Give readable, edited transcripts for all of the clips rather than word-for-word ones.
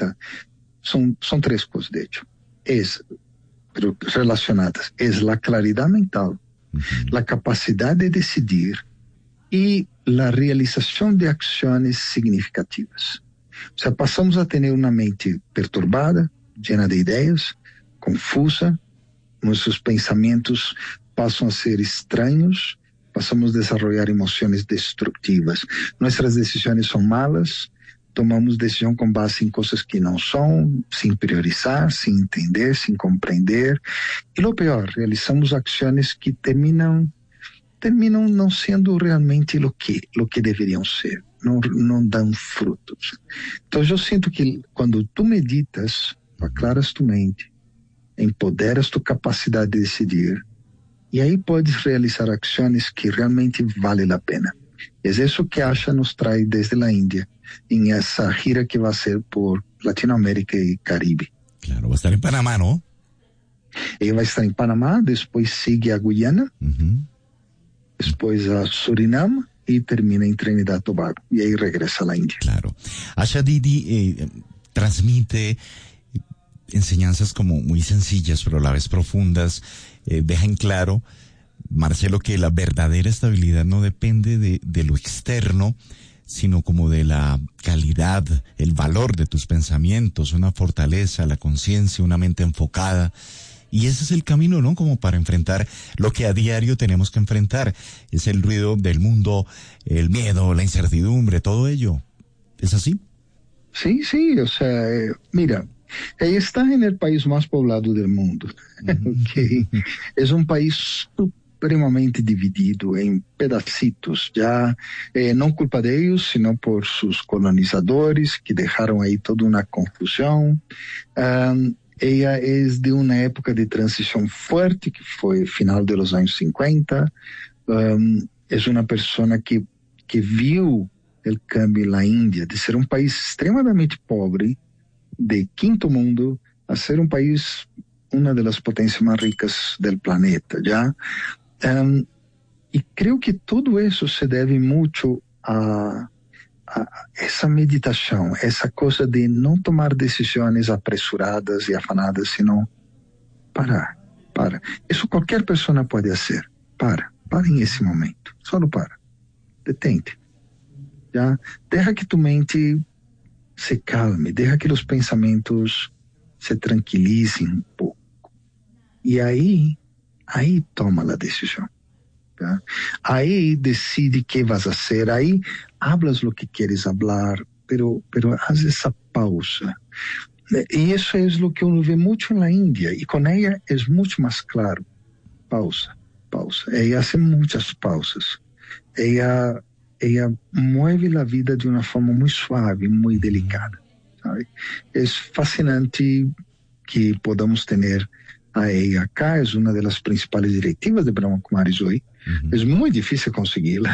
afecta son tres cosas, de hecho. Pero relacionadas. Es la claridad mental, la capacidad de decidir y la realización de acciones significativas. O sea, pasamos a tener una mente perturbada, llena de ideas, confusa, nuestros pensamientos pasan a ser extraños, pasamos a desarrollar emociones destructivas. Nuestras decisiones son malas, tomamos decisión con base en cosas que no son, sin priorizar, sin entender, sin comprender. Y lo peor, realizamos acciones que terminam no siendo realmente lo que deberían ser, no dan frutos. Entonces yo siento que cuando tú meditas, aclaras tu mente, empoderas tu capacidad de decidir, y ahí puedes realizar acciones que realmente vale la pena. Es eso que Asha nos trae desde la India, en esa gira que va a ser por Latinoamérica y Caribe. Claro, va a estar en Panamá, ¿no? Ella va a estar en Panamá, después sigue a Guyana, después a Surinam y termina en Trinidad y Tobago, y ahí regresa a la India. Claro. Asha Didi transmite enseñanzas como muy sencillas, pero a la vez profundas. Deja en claro, Marcelo, que la verdadera estabilidad no depende de lo externo, sino como de la calidad, el valor de tus pensamientos, una fortaleza, la conciencia, una mente enfocada. Y ese es el camino, ¿no? Como para enfrentar lo que a diario tenemos que enfrentar. Es el ruido del mundo, el miedo, la incertidumbre, todo ello. ¿Es así? Sí, o sea, mira, ella está en el país más poblado del mundo. Okay. Es un país supremamente dividido en pedacitos, ya no culpa de ellos, sino por sus colonizadores que dejaron ahí toda una confusión. Ella es de una época de transición fuerte, que fue final de los años 50. Es una persona que vio el cambio en la India, de ser un país extremadamente pobre, de quinto mundo, a ser un país, una de las potencias más ricas del planeta, ¿ya? Y creo que todo eso se debe mucho a esa meditación, esa cosa de no tomar decisiones apresuradas y afanadas, sino para. Eso cualquier persona puede hacer. Para en ese momento, solo para. Detente. ¿Ya? Deja que tu mente se calme, deja que los pensamientos se tranquilicen un poco. Y ahí toma la decisión. ¿Ya? Ahí decide qué vas a hacer, ahí hablas lo que quieres hablar, pero haz esa pausa. Y eso es lo que uno ve mucho en la India, y con ella es mucho más claro. Pausa. Ella hace muchas pausas. Ella mueve la vida de una forma muy suave, muy delicada, ¿sabe? Es fascinante que podamos tener a ella acá. Es una de las principales directivas de Brahma Kumaris hoy. Es muy difícil conseguirla,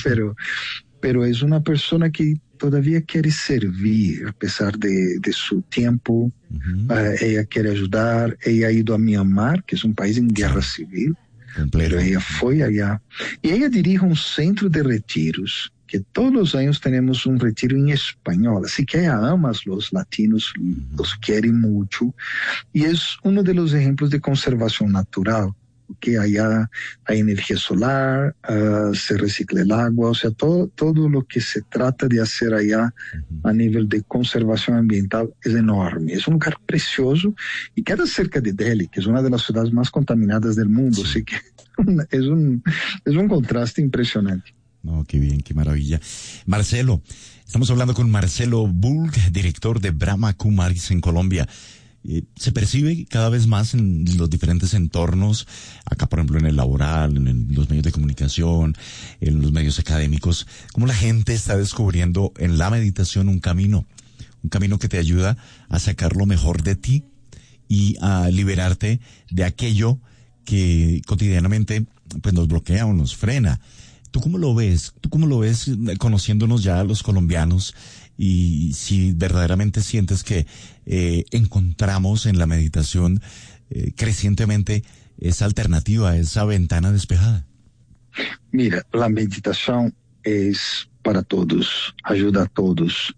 pero es una persona que todavía quiere servir a pesar de su tiempo. Ella quiere ayudar. Ella ha ido a Myanmar, que es un país en guerra civil. Pero ella fue allá. Y ella dirige un centro de retiros, que todos los años tenemos un retiro en español. Así que ella ama a los latinos, los quiere mucho. Y es uno de los ejemplos de conservación natural, porque allá hay energía solar, se recicla el agua, o sea, todo lo que se trata de hacer allá a nivel de conservación ambiental es enorme. Es un lugar precioso y queda cerca de Delhi, que es una de las ciudades más contaminadas del mundo, así que es un contraste impresionante. No, qué bien, qué maravilla. Marcelo, estamos hablando con Marcelo Bulg, director de Brahma Kumaris en Colombia. Se percibe cada vez más en los diferentes entornos, acá por ejemplo en el laboral, en los medios de comunicación, en los medios académicos, como la gente está descubriendo en la meditación un camino que te ayuda a sacar lo mejor de ti y a liberarte de aquello que cotidianamente pues nos bloquea o nos frena. ¿Tú cómo lo ves? Conociéndonos ya a los colombianos, y si verdaderamente sientes que encontramos en la meditación crecientemente esa alternativa, esa ventana despejada? Mira, la meditación es para todos, ajuda a todos.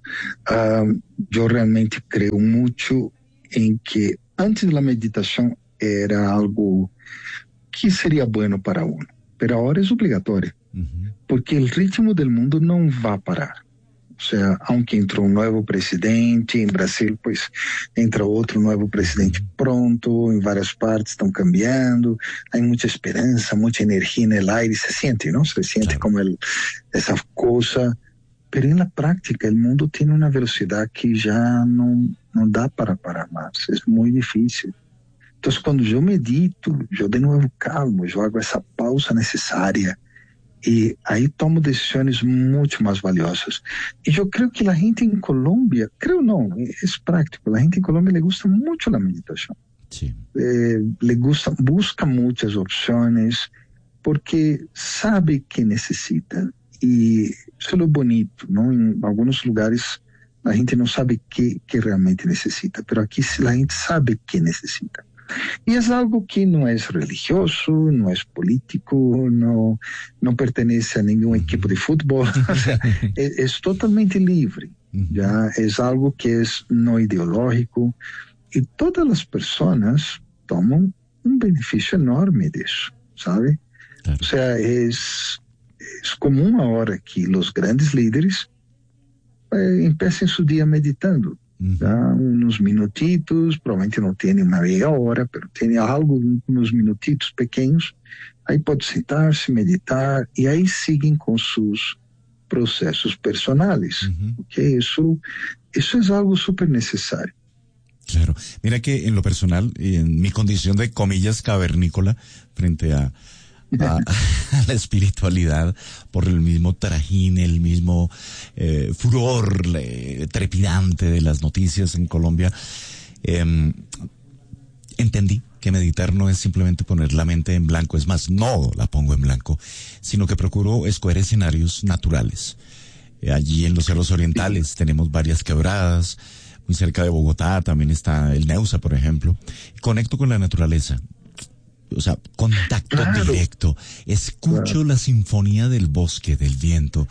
Eu realmente creio muito em que antes da meditação era algo que seria bueno para uno, pero ahora es obligatorio, porque el ritmo del mundo não vai parar. O sea, aunque entrou um novo presidente, em Brasil, pues entra outro novo presidente pronto, em várias partes estão cambiando, há muita esperança, muita energia no aire, se siente, não? Se siente como essa coisa, pero na prática o mundo tem uma velocidade que já não dá para parar mais, é muito difícil. Então, quando eu medito, eu de novo calmo, eu hago essa pausa necessária, e aí tomo decisões muito mais valiosas. E eu creio que a gente em Colômbia, creio não, é prático, a gente em Colômbia le gusta muito a meditação. Sí. Le gusta, busca muitas opções, porque sabe que necessita. E isso é bonito, não? Em alguns lugares a gente não sabe que realmente necessita, mas aqui a gente sabe que necessita. E é algo que não é religioso, não é político, não pertence a nenhum equipo de futebol, o sea, é totalmente livre, já é algo que é não ideológico, e todas as pessoas tomam um benefício enorme disso, sabe? Claro. O sea, é comum agora que os grandes líderes empecem seu dia meditando. Uns minutitos, provavelmente não tem uma meia hora, mas tem algo, uns minutitos pequenos, aí pode sentar-se, meditar, e aí seguem com seus processos personais, ok? Isso é algo súper necessário. Claro, mira que en lo personal, en mi condición de comillas cavernícola, frente a la espiritualidad, por el mismo trajín, el mismo furor trepidante de las noticias en Colombia, entendí que meditar no es simplemente poner la mente en blanco, es más, no la pongo en blanco, sino que procuro escoger escenarios naturales. Allí en los cerros orientales tenemos varias quebradas, muy cerca de Bogotá también está el Neusa, por ejemplo. Conecto con la naturaleza. O sea, contacto directo. Escucho la sinfonía del bosque, del viento.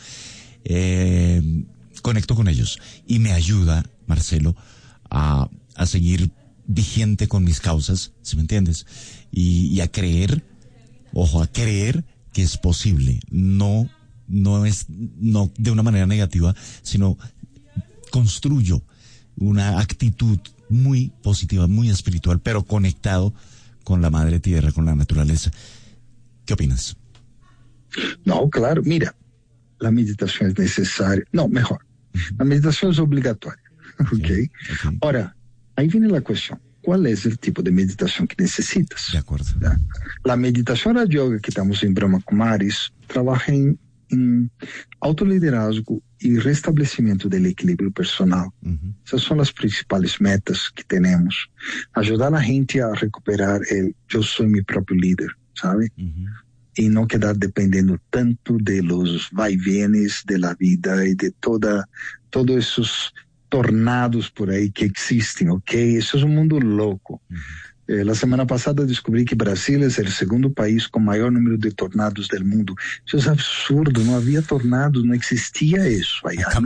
Conecto con ellos. Y me ayuda, Marcelo, a seguir vigente con mis causas, ¿sí me entiendes? Y a creer, ojo, a creer que es posible. No de una manera negativa, sino construyo una actitud muy positiva, muy espiritual, pero conectado con la madre tierra, con la naturaleza. ¿Qué opinas? No, claro, mira, la meditación es necesaria. No, mejor, la meditación es obligatoria. Okay. Ahora, ahí viene la cuestión. ¿Cuál es el tipo de meditación que necesitas? De acuerdo. ¿Ya? La meditación Raja Yoga que estamos en Brahma Kumaris trabaja en autoliderazgo e restabelecimento do equilíbrio personal. Essas são as principais metas que temos. Ajudar a gente a recuperar eu sou meu próprio líder, sabe? E não quedar dependendo tanto de los vaivenes de la vida e de todos esses tornados por aí que existem, ok? Isso é um mundo louco. La semana passada descobri que Brasil é o segundo país com maior número de tornados do mundo. Isso é absurdo, não havia tornados, não existia isso.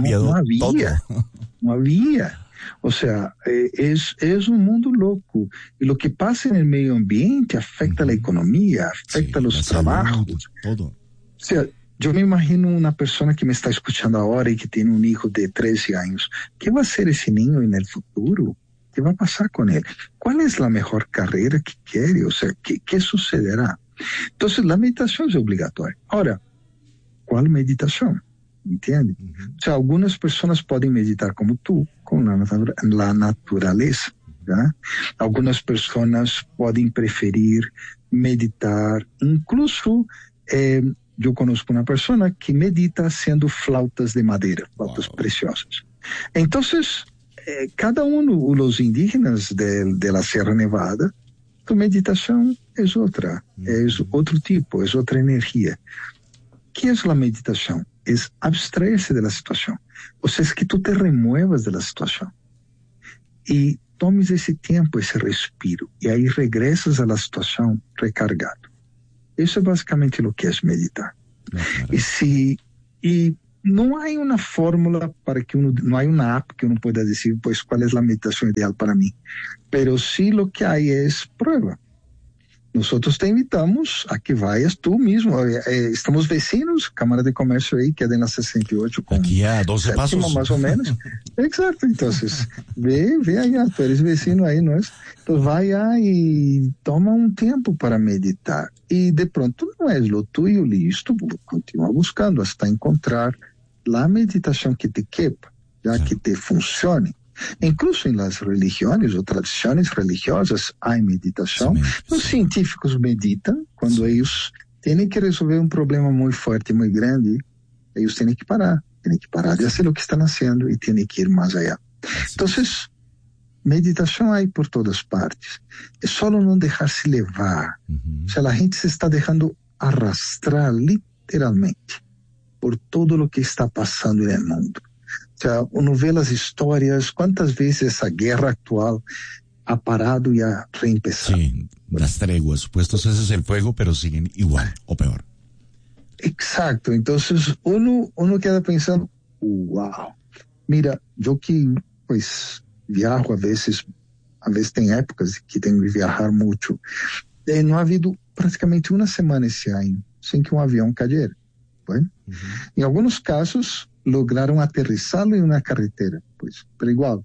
Não havia. Ou seja, é um mundo louco. E o que passa no meio ambiente afeta a economia, afeta os trabalhos. Todo. Ou seja, eu me imagino uma pessoa que me está escutando agora e que tem um filho de 13 anos. O que vai ser esse menino no futuro? ¿Qué va a pasar con él? ¿Cuál es la mejor carrera que quiere? O sea, ¿qué sucederá? Entonces, la meditación es obligatoria. Ahora, ¿cuál meditación? ¿Entiende? O sea, algunas personas pueden meditar como tú, con la naturaleza. ¿Ya? Algunas personas pueden preferir meditar, incluso yo conozco una persona que medita haciendo flautas de madera, flautas preciosas. Entonces, cada uno, los indígenas de la Sierra Nevada, tu meditación es otra, es otro tipo, es otra energía. ¿Qué es la meditación? Es abstraerse de la situación. O sea, es que tú te remuevas de la situación y tomes ese tiempo, ese respiro, y ahí regresas a la situación recargado. Eso es básicamente lo que es meditar. Y no hay una fórmula para que uno, no hay una app que uno pueda decir, pues, cuál es la meditación ideal para mí. Pero sí lo que hay es prueba. Nosotros te invitamos a que vayas tú mismo. Estamos vecinos, Cámara de Comercio ahí, queda en la 68. Con aquí a 12 pasos. Más o menos. Exacto, entonces, ve allá, tú eres vecino ahí, ¿no es? Entonces vaya y toma un tiempo para meditar. Y de pronto no es lo tuyo, listo, continúa buscando hasta encontrar la meditación que te quepa, ya que te funcione. Incluso en las religiones o tradiciones religiosas hay meditación. Los científicos meditan cuando ellos tienen que resolver un problema muy fuerte, muy grande. Ellos tienen que parar de hacer lo que están haciendo y tienen que ir más allá. Entonces, meditación hay por todas partes. Es solo no dejarse llevar. O sea, la gente se está dejando arrastrar literalmente por todo lo que está pasando en el mundo. O sea, uno ve las historias, cuántas veces esa guerra actual ha parado y ha reempezado. Sí, las treguas, supuestos ese es el fuego, pero siguen igual o peor. Exacto, entonces uno queda pensando, wow, mira, yo que pues viajo a veces tem épocas que tengo que viajar mucho, no ha habido praticamente una semana ese año sin que un avión cayera. Bueno, en algunos casos lograron aterrizarlo en una carretera, pues, pero igual,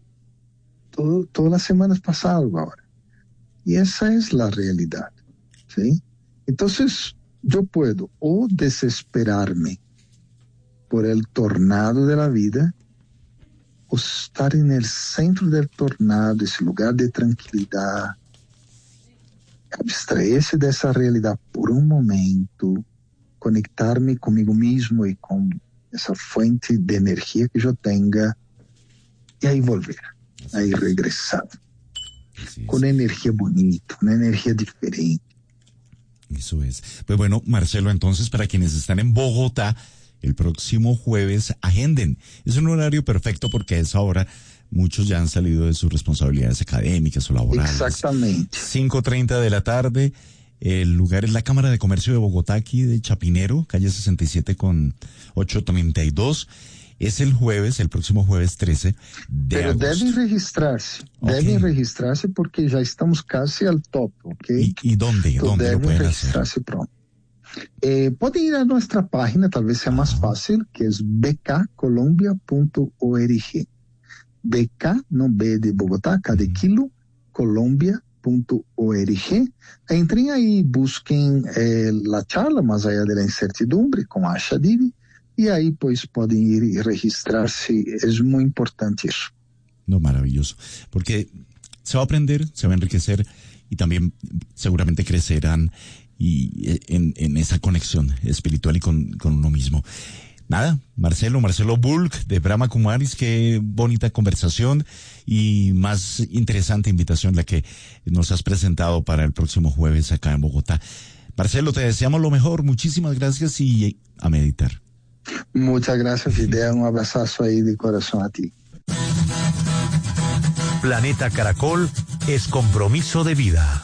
todas las semanas pasa algo ahora. Y esa es la realidad, ¿sí? Entonces, yo puedo o desesperarme por el tornado de la vida, o estar en el centro del tornado, ese lugar de tranquilidad, abstraerse de esa realidad por un momento, conectarme conmigo mismo y con esa fuente de energía que yo tenga, y ahí volver, ahí regresar, con una energía bonita, una energía diferente. Eso es. Pues bueno, Marcelo, entonces, para quienes están en Bogotá, el próximo jueves, agenden. Es un horario perfecto porque a esa hora muchos ya han salido de sus responsabilidades académicas o laborales. Exactamente. 5:30 de la tarde. El lugar es la Cámara de Comercio de Bogotá, aquí de Chapinero, calle 67 con 832. Es el jueves, el próximo jueves 13 de Pero agosto. Deben registrarse porque ya estamos casi al top, ¿ok? ¿Y dónde lo pueden registrarse hacer? pronto. Pueden ir a nuestra página, tal vez sea más fácil, que es bkcolombia.org. BK, no B de Bogotá, K de Kilo, Colombia.org. Entrem aí, busquem a charla Mais Allá de la Incertidumbre com Asha Divi, e aí pues podem ir e registrar-se. É muito importante isso. No, maravilloso, porque se va a aprender, se va a enriquecer y también seguramente crecerán y en esa conexión espiritual y con uno mismo. Nada, Marcelo Bulc de Brahma Kumaris, qué bonita conversación y más interesante invitación la que nos has presentado para el próximo jueves acá en Bogotá. Marcelo, te deseamos lo mejor, muchísimas gracias y a meditar. Muchas gracias, Fidel, un abrazo ahí de corazón a ti. Planeta Caracol es compromiso de vida.